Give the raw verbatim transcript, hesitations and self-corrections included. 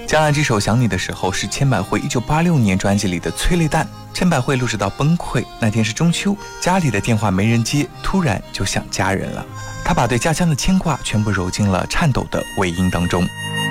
将来这首《想你》的时候，是千百惠一九八六年专辑里的催泪弹。千百惠录制到崩溃，那天是中秋，家里的电话没人接，突然就想家人了。她把对家乡的牵挂全部揉进了颤抖的尾音当中。